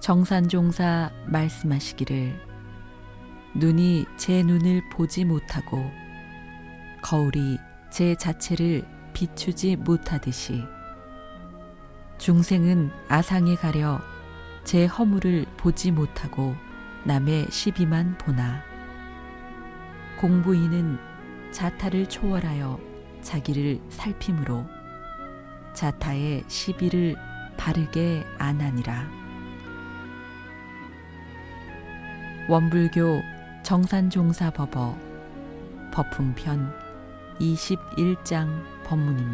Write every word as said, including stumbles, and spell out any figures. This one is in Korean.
정산종사 말씀하시기를 눈이 제 눈을 보지 못하고 거울이 제 자체를 비추지 못하듯이 중생은 아상에 가려 제 허물을 보지 못하고 남의 시비만 보나 공부인은 자타를 초월하여 자기를 살핌으로 자타의 시비를 바르게 안하니라. 원불교 정산종사법어 법품편 이십일 장 법문입니다.